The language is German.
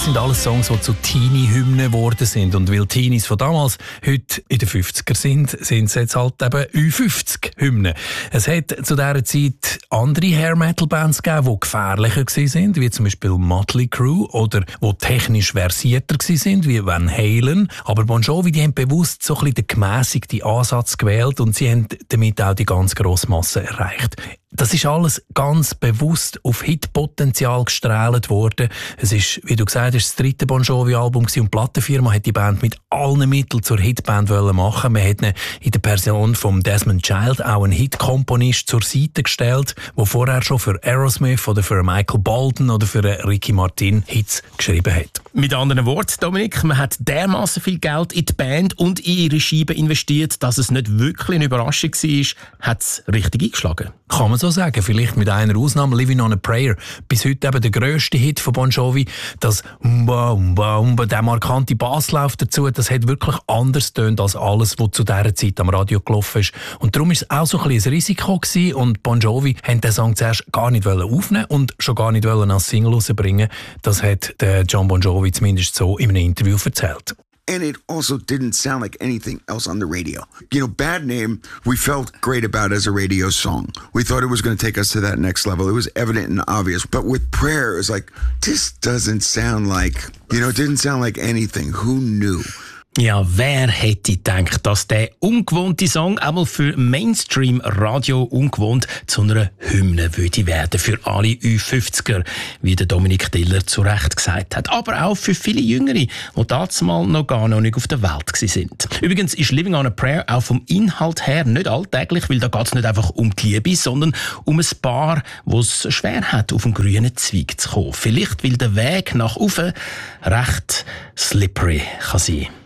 Das sind alles Songs, die zu Teenie-Hymnen geworden sind. Und weil Teenies von damals heute in den 50er sind es jetzt halt eben Ü50-Hymnen. Es hat zu dieser Zeit andere Hair-Metal-Bands gegeben, die gefährlicher waren, wie zum Beispiel Motley Crue, oder die technisch versierter waren, wie Van Halen. Aber Bon Jovi, die haben bewusst so ein bisschen den gemässigten Ansatz gewählt und sie haben damit auch die ganz grosse Masse erreicht. Das ist alles ganz bewusst auf Hitpotenzial gestrahlt worden. Es ist, wie du gesagt hast, das 3. Bon Jovi-Album und die Plattenfirma hat die Band mit allen Mitteln zur Hitband machen. Man hat in der Person von Desmond Child auch einen Hitkomponist zur Seite gestellt, der vorher schon für Aerosmith oder für Michael Bolton oder für Ricky Martin Hits geschrieben hat. Mit anderen Worten, Dominik, man hat dermaßen viel Geld in die Band und in ihre Scheiben investiert, dass es nicht wirklich eine Überraschung war, hat es richtig eingeschlagen. Kann man so sagen, vielleicht mit einer Ausnahme, Living on a Prayer. Bis heute eben der grösste Hit von Bon Jovi, das Umba, Umba, Umba, der markante Basslauf dazu, das hat wirklich anders tönt als alles, was zu dieser Zeit am Radio gelaufen ist. Und darum war es auch so ein bisschen ein Risiko gewesen und Bon Jovi haben den Song zuerst gar nicht aufnehmen und schon gar nicht als Single rausbringen. Das hat der John Bon Jovi zumindest so in einem Interview erzählt. And it also didn't sound like anything else on the radio. You know, Bad Name, we felt great about as a radio song. We thought it was going to take us to that next level. It was evident and obvious. But with Prayer, it was like, this doesn't sound like, it didn't sound like anything. Who knew? Ja, wer hätte gedacht, dass der ungewohnte Song einmal für Mainstream-Radio ungewohnt zu einer Hymne würde werden für alle Ü50er, wie der Dominik Diller zu Recht gesagt hat. Aber auch für viele Jüngere, die damals noch gar nicht auf der Welt sind. Übrigens ist Living on a Prayer auch vom Inhalt her nicht alltäglich, weil da geht es nicht einfach um die Liebe, sondern um ein Paar, das es schwer hat, auf einen grünen Zweig zu kommen. Vielleicht, weil der Weg nach oben recht slippery kann sein.